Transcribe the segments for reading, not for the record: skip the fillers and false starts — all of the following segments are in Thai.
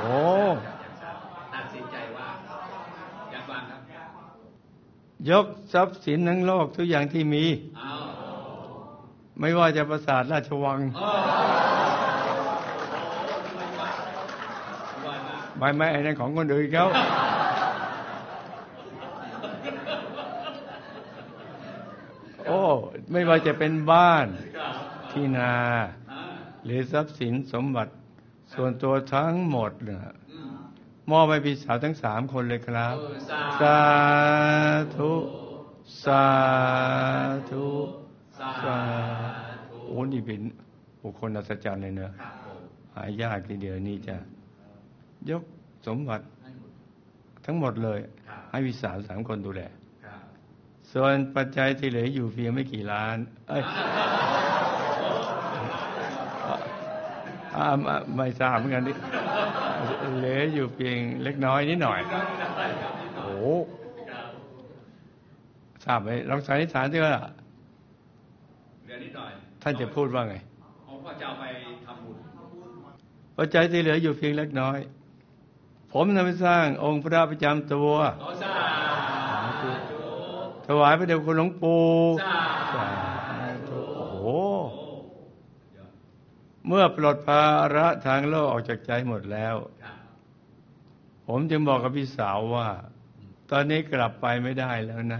ตัดสินใจว่าอยากฟังครับยกทรัพย์สินทั้งโลกทุกอย่างที่มีไม่ว่าจะปราสาทราชวังไม่ไอ้นั่นของคนอื่นเขาไม่ว่าจะเป็นบ้านที่นาหรือทรัพย์สินสมบัติส่วนตัวทั้งหมดเนี่ยมอบให้พี่สาวทั้ง3 คนเลยครับสาธุสาธุสาธุนี่เป็นบุคคลอัศจรรย์เลยเนอะหายากทีเดียวนี่จะยกสมบัติทั้งหมดเลยให้พี่สาว3 คนดูแลส่วนปัจจัยที่เหลืออยู่เพียงไม่กี่ล้านไม่ทราบเหมือนกันนี่เหลืออยู่เพียงเล็กน้อยนิดหน่อยทราบไหมลองสันนิษฐานที่ว่าเหลือนิดหน่อยท่านจะพูดว่าไงพ่อจะเอาไปทำบุญปัจจัยที่เหลืออยู่เพียงเล็กน้อยผมนำไปสร้างองค์พระประจำตัวถวายพระเดชคุณหลวงปู่เมื่อปลดภาระทางโลกออกจากใจหมดแล้วผมจึงบอกกับพี่สาวว่าตอนนี้กลับไปไม่ได้แล้วนะ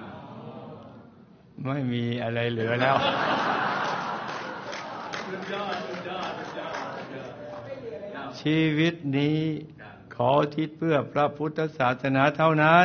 ไม่มีอะไรเหลือแล้วชีวิตนี้ขออุทิศเพื่อพระพุทธศาสนาเท่านั้น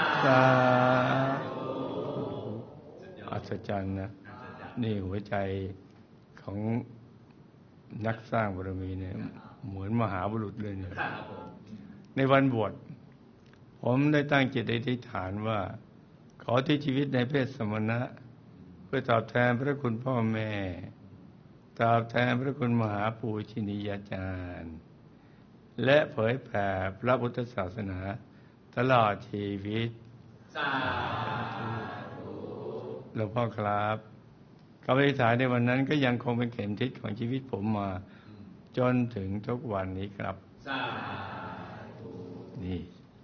อัศจรรย์นะนี่หัวใจของนักสร้างบารมีเนี่ยเหมือนมหาบุรุษเลยเนี่ยในวันบวชผมได้ตั้งจิตอธิษฐานว่าขอที่ชีวิตในเพศสมณะเพื่อตอบแทนพระคุณพ่อแม่ตอบแทนพระคุณมหาปูชนียาจารย์และเผยแผ่พระพุทธศาสนาตลอดชีวิตสาธุหลวงพ่อครับคำอธิษฐานในวันนั้นก็ยังคงเป็นเข็มทิศของชีวิตผมมาจนถึงทุกวันนี้ครับสาธุนี่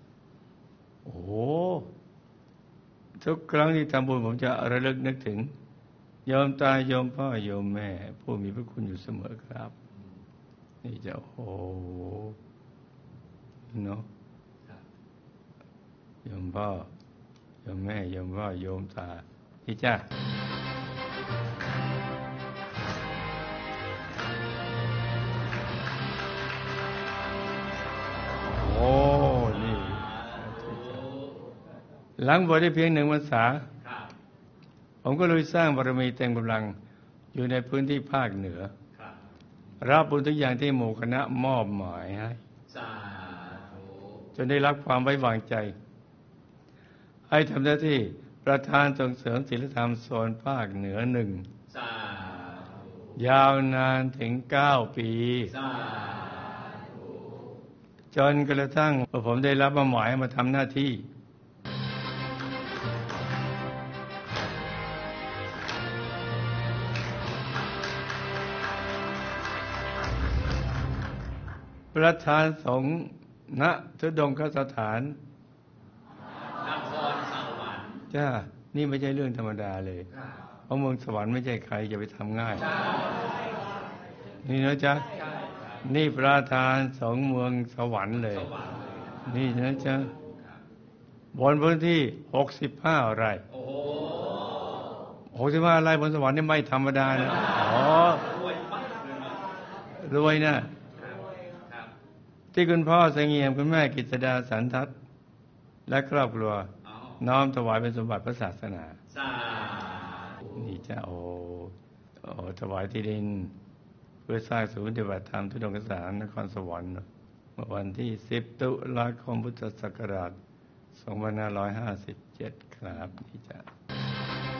ทุกครั้งที่ทำบุญผมจะระลึกนึกถึงโยมตาโยมพ่อโยมแม่ผู้มีพระคุณอยู่เสมอครับนี่จะเนาะโยมพ่อโยมแม่โยมพ่อโยมตานี่จ้านี่หลังบวชได้เพียง1 พรรษาผมก็เลยสร้างบารมีเต็มกำลังอยู่ในพื้นที่ภาคเหนือรับบุญทุกอย่างที่หมู่คณะมอบหมายให้จนได้รับความไว้วางใจให้ทำหน้าที่ประธานส่งเสริมศีลธรรมโซนภาคเหนือ1ยาวนานถึง9 ปีจนกระทั่งผมได้รับหมายมาทำหน้าที่ประธานสงฆ์ณทุดงคสถานนครสวรรค์จ้านี่ไม่ใช่เรื่องธรรมดาเลยเพราะเมืองสวรรค์ไม่ใช่ใครจะไปทำง่ายนี่นะจ๊ะนี่ประธานสงฆ์เมืองสวรรค์เลยนี่นะจ๊ะบนพื้นที่65 ไร่65 ไร่บนสวรรค์นี่ไม่ธรรมดานะรวยนะที่คุณพ่อเสงี่ยมคุณแม่กิตดาสันทัศน์และครอบครัวน้อมถวายเป็นสมบัติพระศาสนานี่จะถวายที่ดินเพื่อสร้างศูนย์ปฏิบัติธรรมทุดงคสถานนครสวรรค์เมื่อวันที่10 ตุลาคมพุทธศักราช 2557ครับนี่จะ